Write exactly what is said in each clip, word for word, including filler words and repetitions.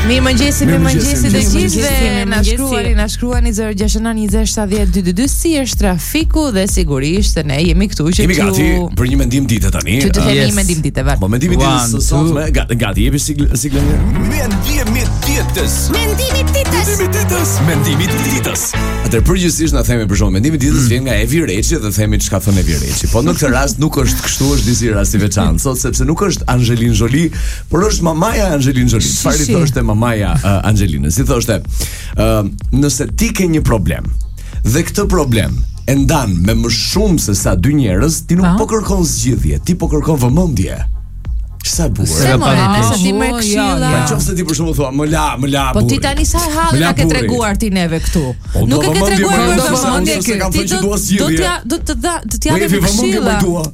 Mirëmëngjesi, mirëmëngjesi të gjithëve. Na shkruani, na shkruani zero gjasht nine njëzet shtatëdhjetë dymbëdhjetë si është trafiku dhe sigurisht ne jemi këtu që jemi gati për një mendim dite tani. Që të kemi një mendim dite vet. Po mendimi ditës së sotme, gati jepi siglën. Mendimi ditës. Mendimi ditës. Mendimi ditës. Mendimi ditës. Atë përgjithsisht na themi për shkak mendimi ditës vjen nga Evi Reçi dhe themi çka thon Evi Reçi. Po në këtë rast nuk është kështu, është disi rasti veçantë sot sepse nuk është Angelina Jolie, por është mamaja Angelina Jolie. Çfarë i thoshte mamaja uh, Angelina? Si thoshte, uh, nëse ti ke një problem dhe këtë problem e ndan me më shumë se sa dy njerëz, ti nuk po kërkon zgjidhje, ti po kërkon vëmendje. Sa bukur. Se more, nëse ti më këshilla. Po nëse ti për shembull thua, më la, më la. Po ti tani sa halli na ke treguar ti neve këtu. Nuk e ke treguar për vëmendje që ti do do t'ja do të da do t'ja dhe këshilla.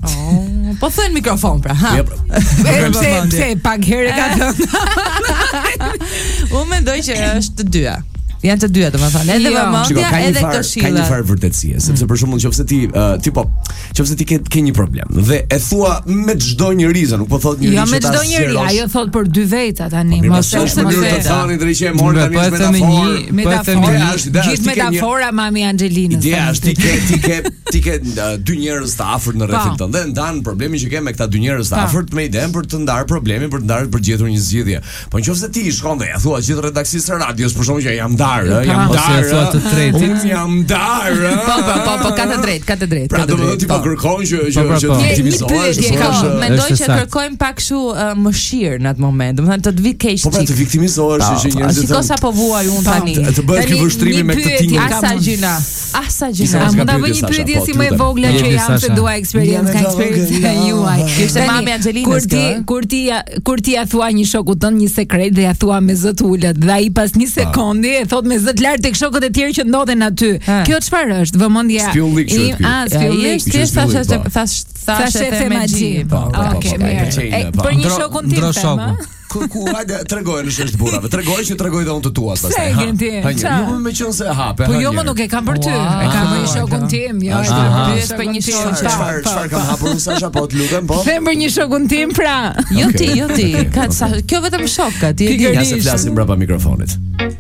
Po thën mikrofon pra. Ha. Pse pse pak herë ka thënë. Unë mendoj që është të dyja. Janë të dyja, domethënë, edhe vëmendja edhe këshilla. Ka një farë vërtetësie, sepse për shembull nëse ti uh, ti po, nëse ti ke ke një problem dhe e thua me çdo njerëz, nuk po thot njëri jo, që ta. Jo, me çdo njeri, ajo thot për dy veta tani, mos e them të thani drejtë e morë tani metaforë. Metaforë, gjithë metafora mami Angelinës. Ideja është ti ke ti ke ti ke dy njerëz të afërt në rrethin tënd dhe ndan problemin që ke me këta dy njerëz të afërt me idenë për të ndarë problemin, për të ndarë për gjetur një zgjidhje. Po nëse ti shkon dhe ja thua gjithë redaksisë së radios për shkak që jam darë, jam darë të tretit. Jam darë. Po po po po ka të drejtë, ka të drejtë. Pra do të ti po kërkon që që që të viktimizohesh. Mendoj që kërkojmë pak kështu mëshirë në atë moment. Domethënë të të vi keq. Po pra të viktimizohesh që njerëzit. Shikoj sa po vuaj unë tani. Të bëhet ky vështrimi me këtë tingëll. Asa gjina. Asa gjina. Mund ta bëj një pyetje si më e vogla që jam se dua eksperiencë, ka eksperiencë juaj. Ishte mami Angelinës. Kur ti kur ti kur ti ja thua një shokut tënd një sekret dhe ja thua me zë të ulët dhe ai pas një sekondi e thot me zë të lartë tek shokët e tjerë që ndodhen aty. Kjo çfarë është? Vëmendja. Ah, spillik. Ti thash thash thash e magji. Okej, mirë. Për një shokun tim them. Ku ku hajde tregoj në çështë burrave. Tregoj që tregoj dhe unë të tuat pastaj. Ha. Jo më qen se hape. Po jo më nuk e kam për ty. E kam për një shokun tim. Jo, pyes për një shok. Çfarë çfarë kam hapur unë sa po të lutem po? Them për një shokun tim pra. Jo ti, jo ti. Ka sa kjo vetëm shok ka ti e di. Ja se flasim brapa mikrofonit.